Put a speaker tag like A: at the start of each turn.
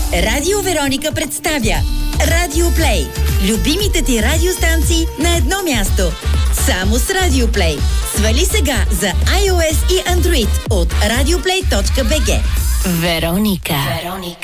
A: Радио Вероника представя Радио Плей. Любимите ти радиостанции на едно място. Само с Радио Плей. Свали сега за iOS и Android от radioplay.bg.
B: Вероника.